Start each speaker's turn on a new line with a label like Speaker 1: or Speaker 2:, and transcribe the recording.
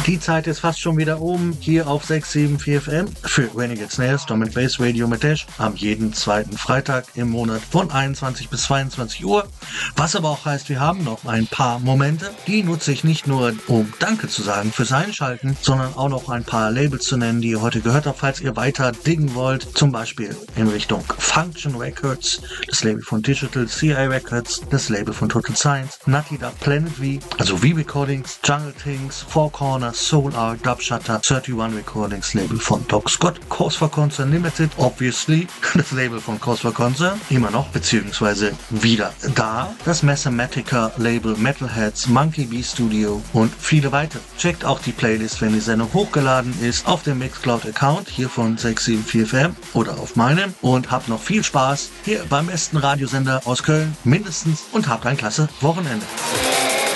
Speaker 1: Die Zeit ist fast schon wieder hier auf 674 FM für Renegade Snares, Drum & Bass Radio mit Dash am jeden zweiten Freitag im Monat von 21 bis 22 Uhr. Was aber auch heißt, wir haben noch ein paar Momente. Die nutze ich nicht nur, um Danke zu sagen fürs Einschalten, sondern auch noch ein paar Labels zu nennen, die ihr heute gehört habt, falls ihr weiter diggen wollt. Zum Beispiel in Richtung Function Records, das Label von Digital, CI Records, das Label von Total Science, Nutty Dub Planet V, also V-Recordings, Jungle Things, Four Corners, Soul Art, Dub Shutter, 31 Recordings, Label von Doc Scott, Cause for Concern Limited, obviously, das Label von Cause for Concern, immer noch, beziehungsweise wieder da, das Mathematica Label Metalheads, Monkey Bee Studio und viele weitere. Checkt auch die Playlist, wenn die Sendung hochgeladen ist, auf dem Mixcloud-Account hier von 674 FM oder auf meinem und habt noch viel Spaß hier beim besten Radiosender aus Köln, mindestens, und habt ein klasse Wochenende.